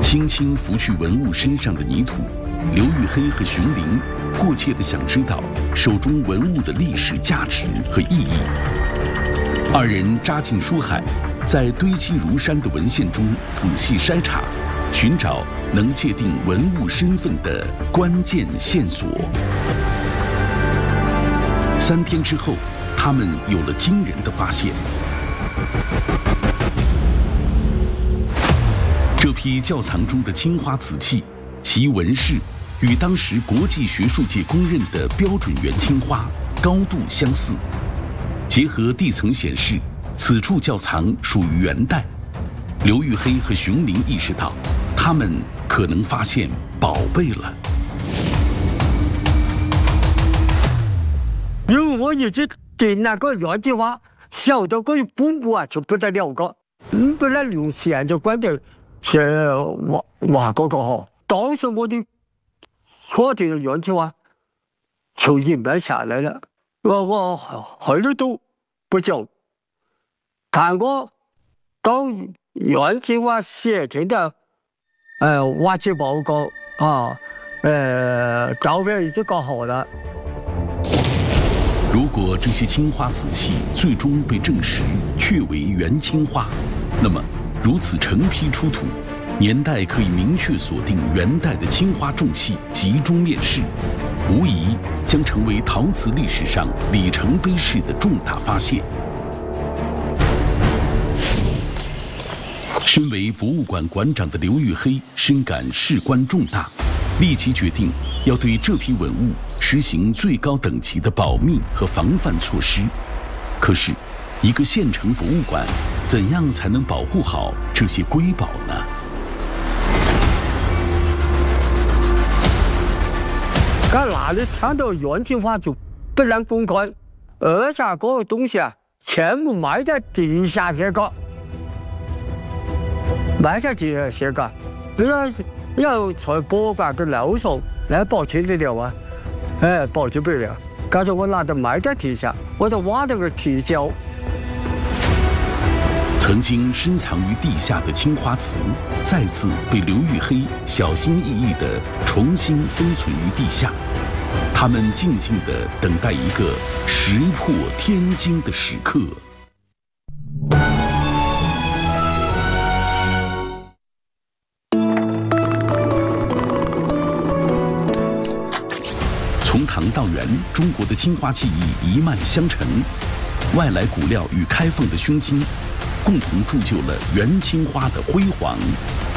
轻轻拂去文物身上的泥土，刘玉黑和熊林迫切地想知道手中文物的历史价值和意义。二人扎进书海，在堆积如山的文献中仔细筛查，寻找能界定文物身份的关键线索。3天之后，他们有了惊人的发现。这批窖藏中的青花瓷器，其纹饰与当时国际学术界公认的标准元青花高度相似。结合地层显示，此处窖藏属于元代。刘玉黑和熊林意识到，他们可能发现宝贝了。 因为我一直对那个元青花小到个公布啊就不得了个，本来用现在管的是挖个好，当时我的确定元青花就隐瞒下来了，我后来都不讲。看过当元青花写成的挖掘报告啊，照片已经搞好了。 如果这些青花瓷器最终被证实确为元青花，那么如此成批出土，年代可以明确锁定元代的青花重器集中面世，无疑将成为陶瓷历史上里程碑式的重大发现。身为博物馆馆长的刘玉黑深感事关重大，立即决定要对这批文物实行最高等级的保密和防范措施。可是，一个县城博物馆怎样才能保护好这些瑰宝呢？ 俺那里看到元青花就不能公开，而且这个东西啊，全部埋在地下去个，埋在地下去个，要在博物馆的楼上，那保存得了啊？保存不了。刚才我拿着埋在地下，我就挖了个地窖。 曾经深藏于地下的青花瓷，再次被刘玉黑小心翼翼地重新封存于地下。他们静静地等待一个石破天惊的时刻。从唐到元，中国的青花技艺一脉相承，外来骨料与开放的胸襟，共同铸就了元青花的辉煌。